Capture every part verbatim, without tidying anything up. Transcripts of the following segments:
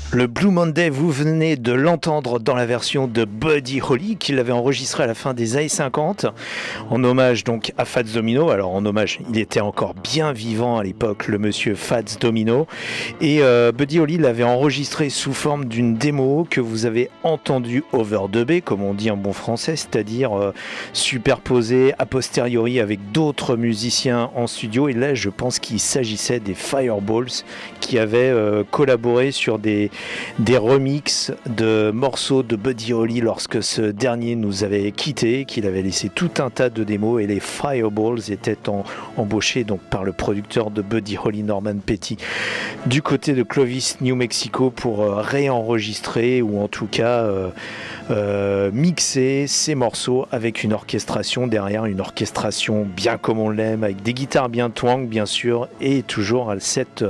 Le Blue Monday, vous venez de l'entendre dans la version de Buddy Holly, qu'il avait enregistré à la fin des années cinquante, en hommage donc à Fats Domino. Alors en hommage, il était encore bien vivant à l'époque, le monsieur Fats Domino. Et euh, Buddy Holly l'avait enregistré sous forme d'une démo que vous avez entendu overdubé, comme on dit en bon français, c'est-à-dire euh, superposé a posteriori avec d'autres musiciens en studio. Et là, je pense qu'il s'agissait des Fireballs qui avaient euh, collaboré sur des des remixes de morceaux de Buddy Holly lorsque ce dernier nous avait quittés, qu'il avait laissé tout un tas de démos, et les Fireballs étaient en, embauchés donc par le producteur de Buddy Holly, Norman Petty, du côté de Clovis, New Mexico, pour euh, réenregistrer ou en tout cas euh, euh, mixer ces morceaux avec une orchestration derrière, une orchestration bien comme on l'aime, avec des guitares bien twang bien sûr, et toujours cette,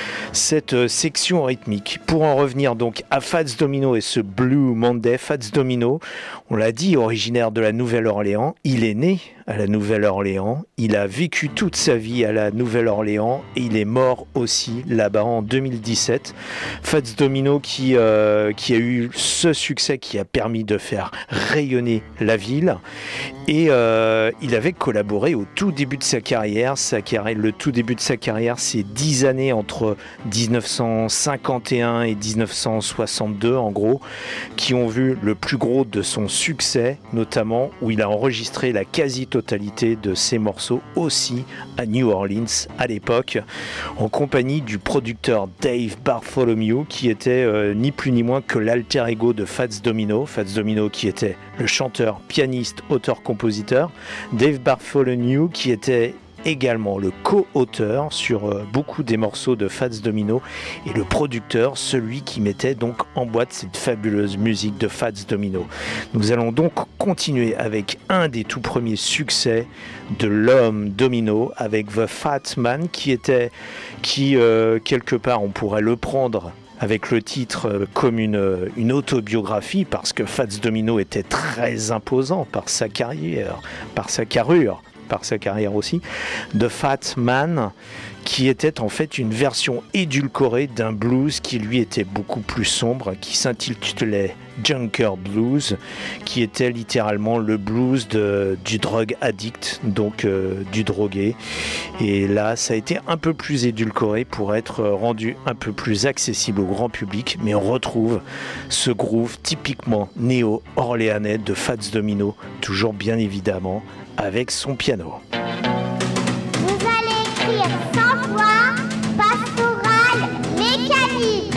cette section rythmique. Pour en revenir donc à Fats Domino et ce Blue Monday, Fats Domino, on l'a dit, originaire de la Nouvelle-Orléans, il est né à la Nouvelle-Orléans, il a vécu toute sa vie à la Nouvelle-Orléans et il est mort aussi là-bas en deux mille dix-sept. Fats Domino qui, euh, qui a eu ce succès qui a permis de faire rayonner la ville, et euh, il avait collaboré au tout début de sa carrière. Sa carrière le tout début de sa carrière, c'est dix années entre dix-neuf cent cinquante et un et dix-neuf cent soixante-deux en gros, qui ont vu le plus gros de son succès, notamment où il a enregistré la quasi-totalité de ses morceaux aussi à New Orleans à l'époque, en compagnie du producteur Dave Bartholomew, qui était euh, ni plus ni moins que l'alter ego de Fats Domino. Fats Domino qui était le chanteur, pianiste, auteur-compositeur, Dave Bartholomew qui était également le co-auteur sur euh, beaucoup des morceaux de Fats Domino, et le producteur, celui qui mettait donc en boîte cette fabuleuse musique de Fats Domino. Nous allons donc continuer avec un des tout premiers succès de l'homme Domino, avec The Fat Man, qui était, qui euh, quelque part on pourrait le prendre avec le titre euh, comme une, une autobiographie, parce que Fats Domino était très imposant par sa carrière, par sa carrure, par sa carrière aussi, The Fat Man, qui était en fait une version édulcorée d'un blues qui lui était beaucoup plus sombre, qui s'intitulait Junker Blues, qui était littéralement le blues de, du drug addict, donc euh, du drogué. Et là, ça a été un peu plus édulcoré pour être rendu un peu plus accessible au grand public, mais on retrouve ce groove typiquement néo-orléanais de Fats Domino, toujours bien évidemment avec son piano. Vous allez écrire cent fois